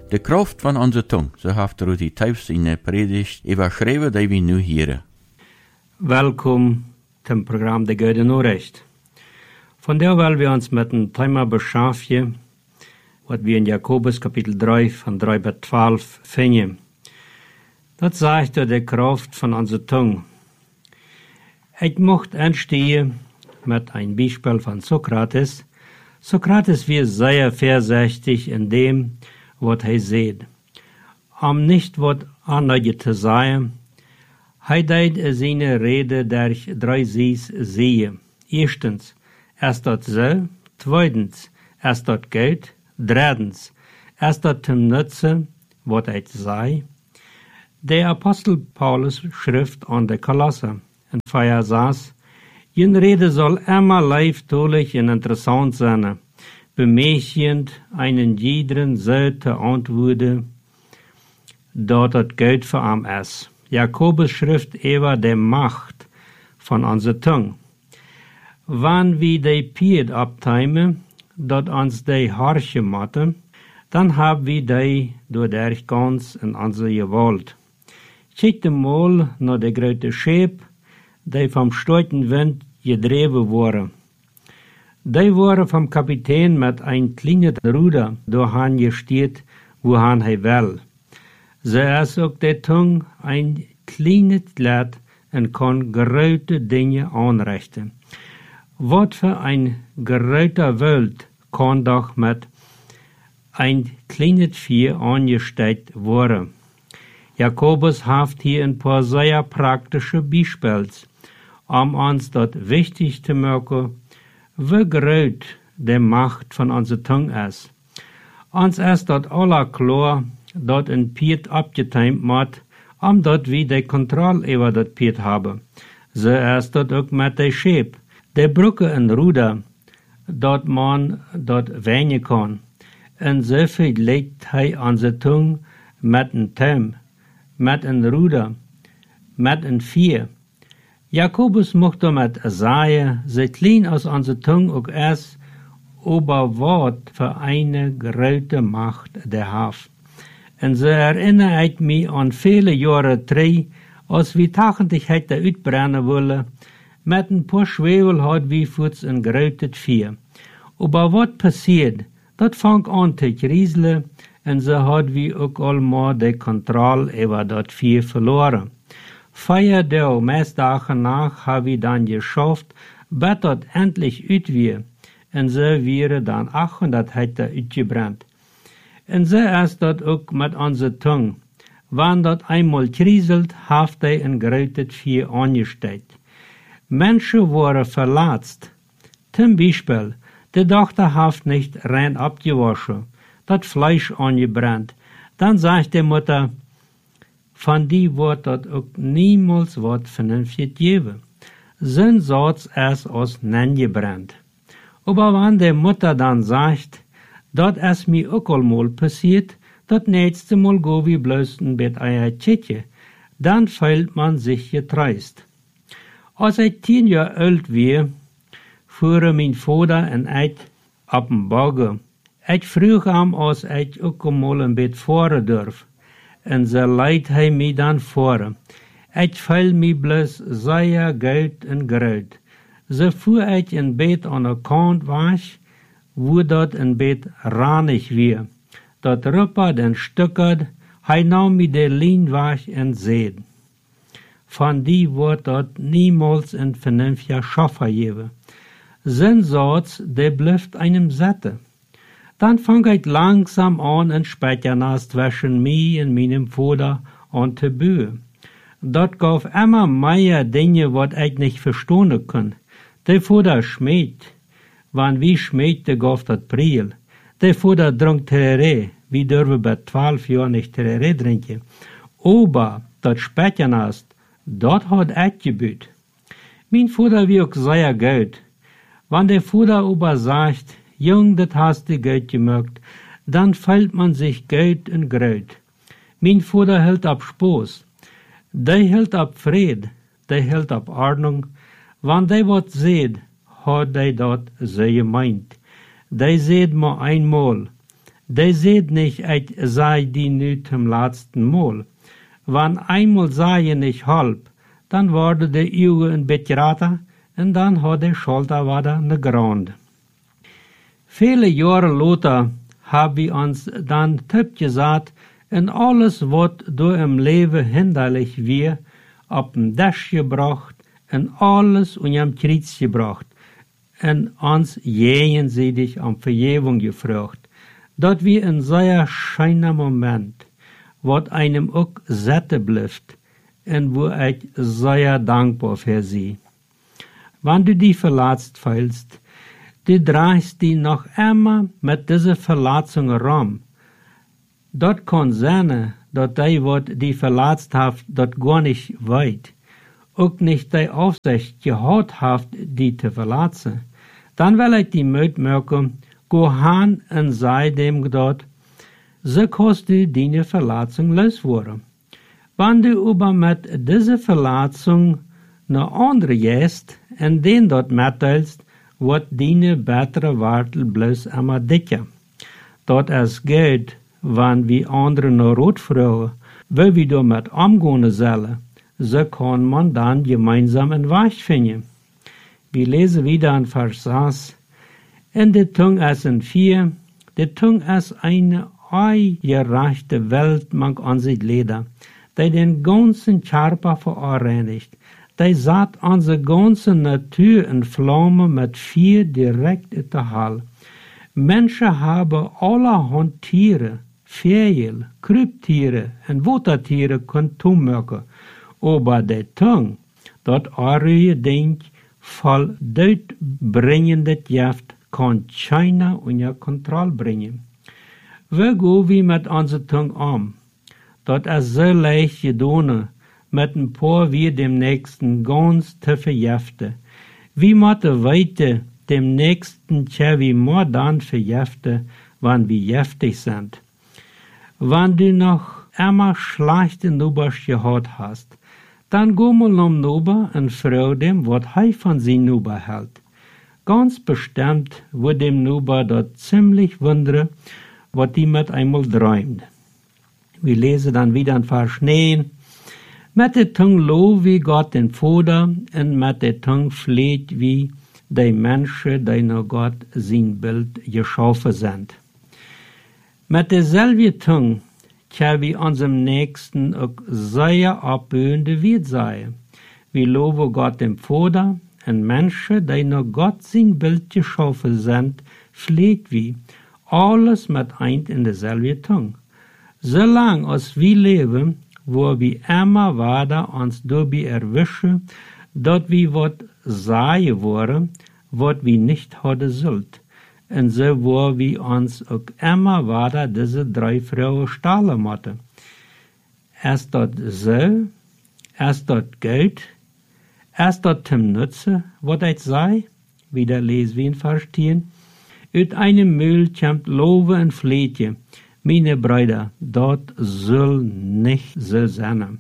De kracht van onze tong, zo heeft Rudy Tijfs in de predigt überschreven die we nu hieren. Welkom zum Programm De Goede Nachricht. Vandaag willen we ons met een thema beschäftigen, wat we in Jakobus kapitel 3 van 3 bis 12 vinden. Dat zegt de kracht van onze tong. Ik mocht aanstehen met een Beispiel van Sokrates. Sokrates war sehr vorsichtig in dem, wat hij zei. Om niet wat anders te zeggen, hij deed zijn rede durch drie C's sehen. Erstens, dat zo. Tweitens, dat Geld. Drittens, dat zum Nutzen, wat hij zei. Der Apostel Paulus schrift an de Kolosser in 4:6, je rede soll immer leiftolich und interessant sein, bemächtigend einen jeden so te antwoorden, dat het Geld für am ist. Jakobus schrift über de Macht von unserer Tongue. Wann wir de Pied abteimen, dat uns de harsche matten, dann haben wir de dadurch ganz in unsere Gewalt. Kijk mal naar de grote scheep, die vom starken Wind gedreven worden. Die worden vom Kapitän mit ein kleines Ruder doorheen gesteerd, wohin hij wil. So ist auch die Tongue ein kleines Lad und kann große Dinge anrichten. Was für ein großer Welt kann doch mit ein kleines Vieh angestellt worden. Jakobus hat hier ein paar sehr praktische Beispiele, uns das wichtig zu machen, wie groß die Macht von unserer Tongue ist. Uns ist das aller klar, dass ein Piet abgeteimt wird, dass wir die Kontrolle über das Piet haben. So ist das auch mit der Scheep. Die Brücke und Ruder, dass man das weniger kann. Und so viel legt hij unsere Tongue mit einem Team, mit einem Ruder, mit einem Vier. Jakobus mochte mit sagen, so klein aus unserer Tongue auch ist, aber was für eine große Macht der hat. Und so erinnere ich mich an viele Jahre zurück, als wir tagentlich hätte uitbrennen wollen, mit ein paar Schwebel hat wie Fuß ein großes Vier. Aber was passiert? Das fängt an zu rieseln, und so hat wir auch allemaal die Kontrolle über das Vier verloren. 4 Tage, meist Tage nach, haben wir dann geschafft, bis das endlich ut wir. Und so wäre dann 800 Hektar utgebrannt. Und so ist das auch mit unserer Tongue. Wenn das einmal kriselt, hat er ein großes Vier angestellt. Menschen waren verletzt. Zum Beispiel, die Tochter hat nicht rein abgewaschen, das Fleisch angebrannt. Dann sagt die Mutter, von die wird das auch niemals was vernünftig geben. So Satz ist aus gebrannt. Aber wenn die Mutter dann sagt, das ist mir auch einmal passiert, das nächste Mal go wie bloß ein Bett ein Tschetje, dann fühlt man sich getreist. Als ich 10 Jahre alt war, fuhren mein Vater und ich auf den Bagger. Ich frug ihm, als ich auch einmal ein Bett fahren darf. Und so leidt hij mich dann vor. Ich fühl mich bloß sehr gut und gerührt. So fuhr ich in Bett an der Kant was, wo dort in Bett ranig war. Dort ruppert und stückert, hij nahm mir die Lin was und seht. Von die wird dort niemals ein vernünftiger Schaffer geben. Sein Satz, der bleibt einem satte. Dann fang ich langsam an, ein Speichernass zwischen mir und meinem Vater an zu bühen. Dort gab immer mehr Dinge, was ich nicht verstehen kann. Der Vater schmäht. Wenn wir schmäht, der gab das Priel. Der Vater trank Tereré. Wir dürfen bei 12 Jahren nicht Tereré trinken. Aber das Speichernass, dort hat ich gebüht. Mein Vater war auch sehr gut. Wenn der Vater aber sagt, Jung, das hast du gut gemacht, dann fällt man sich gut und gröt. Mein Vater hält ab Spaß. Der hält ab Fried, der hält ab Ordnung. Wenn der was sieht, hat der dort so gemeint. Der sieht mal einmal, Der seht nicht, et sei die nu zum letzten Mal. Wann einmal sei je nicht halb, dann wurde der Auge ein bisschen rater und dann hat der Schulter wieder ne Grund. Viele Jahre later haben wir uns dann Tipp gesagt, in alles, was du im Leben hinderlich wir, auf den Dash gebracht, in alles und am Kreuz gebracht, und uns jenseitig um Vergebung gefragt. Dort wir in so ein schöner Moment, wo einem auch satte bleibt, und wo ich sehr dankbar für sie. Wenn du die verletzt fühlst, du drehst die noch immer mit dieser Verletzung rum. Dort kann sein, dass die, was die verletzt hat, dort gar nicht weit. Auch nicht die Aufsicht gehabt hat, die zu verletzen. Dann will ich die Müd merken, go han und sei dem dort, so kannst du deine Verletzung loswerden. Wenn du aber mit dieser Verletzung eine andere gehst und den dort mitteilst, wird deine bessere Wartel bloß immer dicker. Dort es geht, wenn wir andere noch rot fragen, wie wir damit umgehen sollen, so kann man dann gemeinsam einen Weg finden. Wir lesen wieder in Vers 6. In der Tung ist ein 4, der Tung ist eine gerechte Welt, man an sich leder, die den ganzen Körper verreinigt, die satt unsere ganze Natur in Flamme mit Feuer direkt in der Hall. Menschen haben allerhand Tiere, Vögel, Kryptiere und Watertiere können merken, aber die Tung, dort eure Denk, voll deutbringendes Gift, kann keiner unter Kontrolle bringen. Wie gehen wir mit unserer Tung um? Dort ist so leicht getan, mit ein paar wir dem Nächsten ganz tiefe Gifte. Wie müssen weiter dem Nächsten wie mehr dann vergiften, wenn wir giftig sind? Wenn du noch immer schlechte Nubers gehabt hast, dann geh mal um Nuber und frag dem, was er von seinem Nuber hält. Ganz bestimmt wird dem Nuber dort ziemlich wundern, was die mit einmal träumt. Wir lesen dann wieder in Vers 9. Mit der Tung lob wie Gott den Vater und mit der Tung fleht wie die Menschen, die nach Gott sein Bild geschaffen sind. Mit derselben Tung können wir unserem Nächsten auch sehr abböhnende Wirt sein. Wir loben Gott dem Vater und Menschen, die nach Gott sein Bild geschaffen sind, pflegt wie alles mit ein in derselben Tung. Solange als wir leben, wo wir immer weiter uns dabei erwischen, dass wir was sagen wollen, was wir nicht haben sollten. Und so wo wir uns auch immer weiter diese 3 Frauen stahlen müssen. Ist das so? Ist das Geld? Ist das zum Nutzen, was ich sei? Wieder lesen wir in Vers 10. Uit einem Müll kommt Lobe und Fleetje. Meine Brüder, dort soll nicht so sein.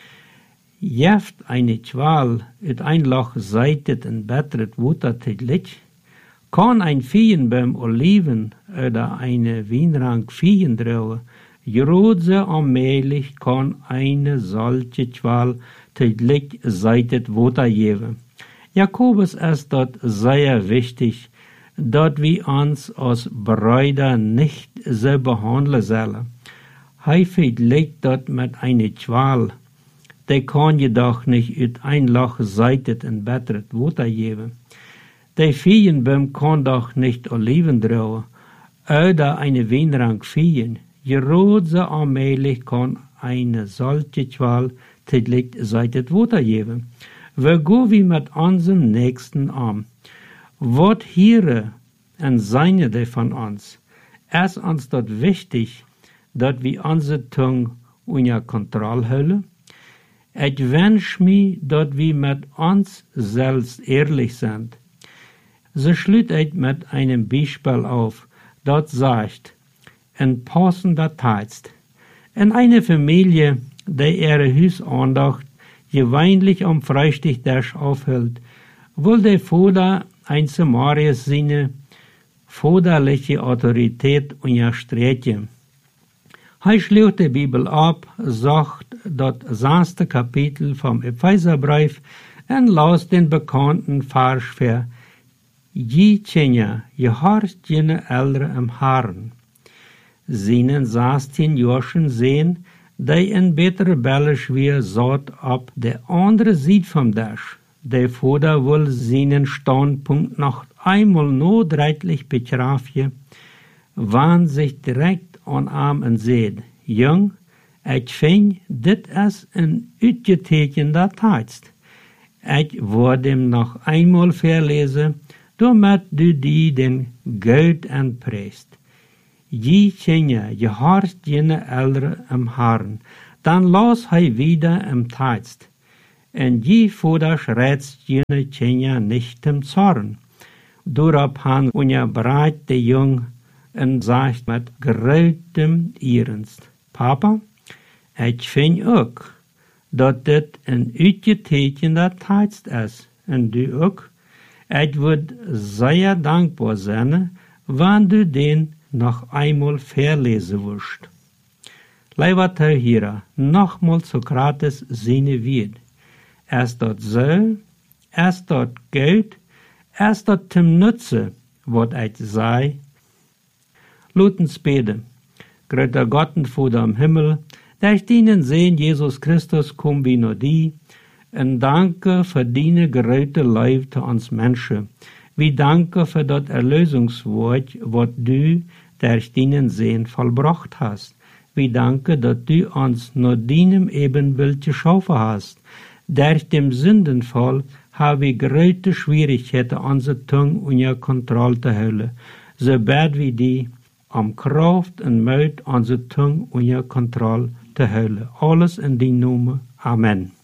Jeft eine Qual, uit ein Loch seitet und bettert Wutter täglich. Kann ein Feienbaum Oliven oder eine Weinrank Feien drauen, Jrodse allmählich kann eine solche Qual täglich seitet Wutter geben. Jakobus ist dort sehr wichtig, dass wir uns als Brüder nicht so behandeln sollen. Häufig liegt dort mit einer Qual, die kann jedoch nicht uit ein Loch seitet und bettert Wutter geben. Der Feienbaum kann doch nicht Oliven drauen, oder eine Weinrank Feien. Gerade allmählich kann eine solche Qual täglich seitet Wutter geben. Wo gehen wir mit unserem Nächsten um? Was hier und seine die von uns? Ist uns dort wichtig, dass wir unsere Tung unter Kontrolle halten? Ich wünsche mir, dass wir mit uns selbst ehrlich sind. So schließt ich mit einem Beispiel auf, das sagt, in passender Zeit. In einer Familie, die ihre Hausandacht gewöhnlich am Freitag aufhält, will der Vater ein Samarias seine vaderlijke autoriteit onderstrepen. Hij sluit de Bibel op, zegt dat 6. kapitel van Epheserbrief en las den bekannten vers voor Je tjenja, je harst jene eldre im Herren. Zienen 16 Joschen sehen, die een beter rebellisch weer zat op de andere zijde van Dash. De Vader wil zijn standpunt nog einmal noodreitlich betrafen, wann zich direct aan hem en zegt, Jong, ik vind dit is een uitgetekende tekst. Ik word hem nog einmal verlezen, damit du die den Gud en preest. Je tjenja, je harst jene eldre im Herren. Dan las hij wieder im tekst. En je vaders rätst jene tjenja nicht im Zorn. Doorop han unterbreit de Jung en sagt met grotem ernst, Papa, ik vind ook dat dit een uitgetekende tekst is. En du ook? Ik word zeer dankbaar zijn, wanneer du den nog einmal verlezen wirst. Lieve Heren, nogmaals Sokrates seine Wied. Is dat zo? Is dat goed? Is dat ten nutze, wat ik zei? Laten beten. Groter Gott und Vater im Himmel, durch deinen Sehen Jesus Christus kommen wir nur die, en danke für deine grote Liefde uns Menschen. Wir danken für das Erlösungswort, was du durch deinen Sehen vollbracht hast. Wir danken, dass du uns nach deinem Ebenbild geschaffen hast. Durch den Sündenfall haben wir große Schwierigkeiten, unsere Zunge unter Kontrolle zu halten. So beten wir die, Kraft und Mut unsere Zunge unter Kontrolle zu halten. Alles in deinem Namen. Amen.